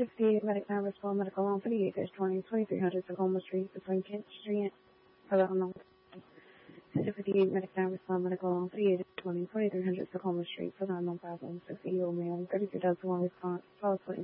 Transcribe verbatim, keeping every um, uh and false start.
fifty-eight Medic nine Respond Medical on forty-eight twenty, twenty-three hundred Tacoma Street between Kent Street. Hello, unknown. fifty-eight Medic nine Respond Medical on forty-eight twenty, twenty-three hundred Tacoma Street for the unknown five one six. E O male, thirty-two thousand one response, false